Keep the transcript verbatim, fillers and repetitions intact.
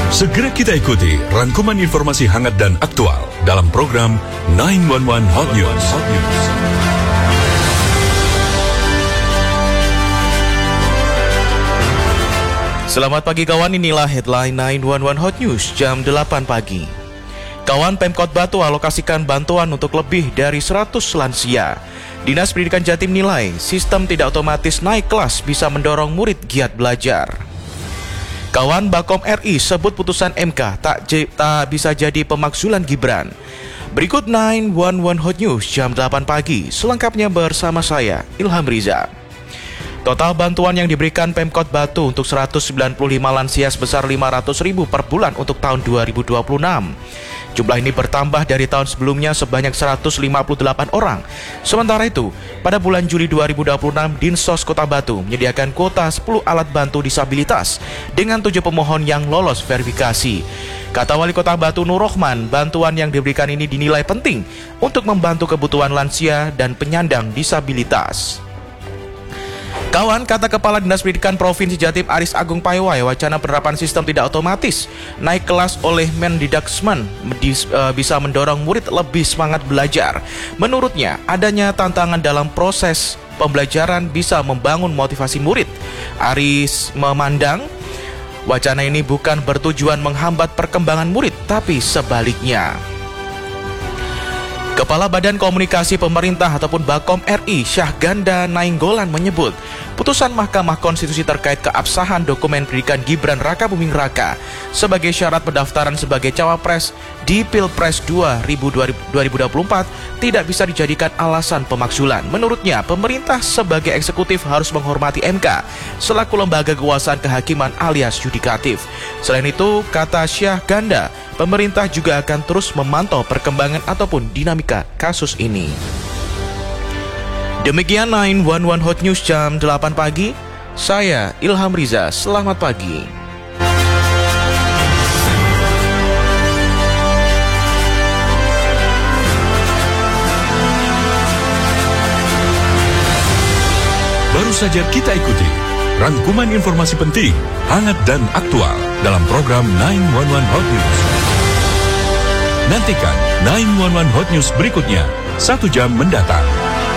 Segera kita ikuti rangkuman informasi hangat dan aktual dalam program sembilan satu satu Hot News. Selamat pagi kawan, inilah headline sembilan satu satu Hot News jam delapan pagi. Kawan, Pemkot Batu alokasikan bantuan untuk lebih dari seratus lansia. Dinas Pendidikan Jatim nilai sistem tidak otomatis naik kelas bisa mendorong murid giat belajar. Kawan, Bakom R I sebut putusan M K tak, j- tak bisa jadi pemakzulan Gibran. Berikut sembilan satu satu Hot News jam delapan pagi, selengkapnya bersama saya, Ilham Riza. Total bantuan yang diberikan Pemkot Batu untuk seratus sembilan puluh lima lansia sebesar lima ratus ribu per bulan untuk tahun dua ribu dua puluh enam. Jumlah ini bertambah dari tahun sebelumnya sebanyak seratus lima puluh delapan orang. Sementara itu, pada bulan Juli dua ribu dua puluh enam, Dinsos Kota Batu menyediakan kuota sepuluh alat bantu disabilitas dengan tujuh pemohon yang lolos verifikasi. Kata Wali Kota Batu Nur Rohman, bantuan yang diberikan ini dinilai penting untuk membantu kebutuhan lansia dan penyandang disabilitas. Kawan, kata Kepala Dinas Pendidikan Provinsi Jatim Aris Agung Paiwai, wacana penerapan sistem tidak otomatis naik kelas oleh Mendikbud bisa mendorong murid lebih semangat belajar. Menurutnya, adanya tantangan dalam proses pembelajaran bisa membangun motivasi murid. Aris memandang wacana ini bukan bertujuan menghambat perkembangan murid, tapi sebaliknya. Kepala Badan Komunikasi Pemerintah ataupun Bakom R I Syahganda Nainggolan menyebut putusan Mahkamah Konstitusi terkait keabsahan dokumen pendidikan Gibran Raka Buming Raka sebagai syarat pendaftaran sebagai cawapres di Pilpres dua ribu dua puluh empat tidak bisa dijadikan alasan pemakzulan. Menurutnya, pemerintah sebagai eksekutif harus menghormati M K selaku lembaga kekuasaan kehakiman alias yudikatif. Selain itu, kata Syahganda, pemerintah juga akan terus memantau perkembangan ataupun dinamika kasus ini. Demikian sembilan satu satu Hot News jam delapan pagi. Saya Ilham Riza, selamat pagi. Baru saja kita ikuti rangkuman informasi penting, hangat dan aktual dalam program sembilan satu satu Hot News. Nantikan sembilan satu satu Hot News berikutnya satu jam mendatang.